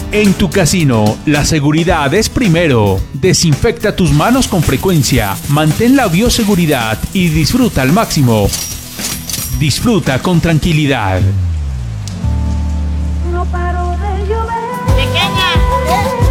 En tu casino, la seguridad es primero. Desinfecta tus manos con frecuencia, mantén la bioseguridad y disfruta al máximo. Disfruta con tranquilidad. No paro de llover. Pequeña.